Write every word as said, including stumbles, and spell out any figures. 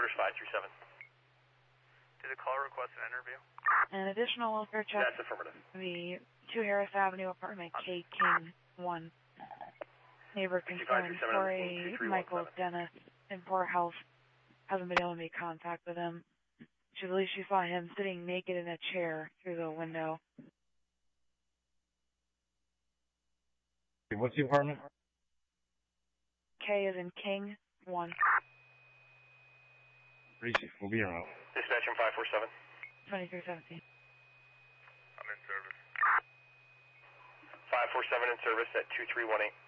Motors five three seven. Did the caller request an interview? An additional welfare check. That's affirmative. The two Harris Avenue apartment, K King one. Neighbor concerned Corey Michael Dennis in poor health. Hasn't been able to make contact with him. She believes she saw him sitting naked in a chair through the window. What's the apartment? K is in King one. Appreciate it. We'll be around. Dispatch five four seven. twenty-three seventeen. I'm in service. five four seven in service at two three one eight.